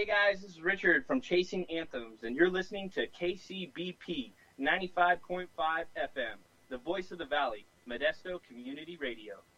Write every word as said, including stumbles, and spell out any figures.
Hey guys, this is Richard from Chasing Anthems, and you're listening to K C B P ninety-five point five F M, the voice of the valley, Modesto Community Radio.